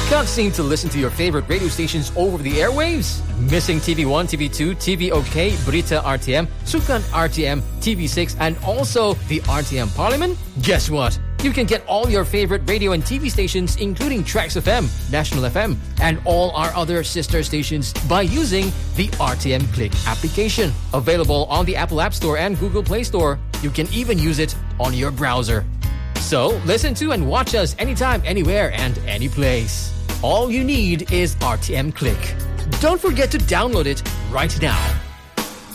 Can't seem to listen to your favorite radio stations over the airwaves? Missing TV1, TV2, TV OK, Berita RTM, Sukan RTM, TV6, and also the RTM Parliament? Guess what? You can get all your favorite radio and TV stations, including Trax FM, National FM, and all our other sister stations by using the RTM Click application. Available on the Apple App Store and Google Play Store. You can even use it on your browser. So, listen to and watch us anytime, anywhere, and any place. All you need is RTM Click. Don't forget to download it right now.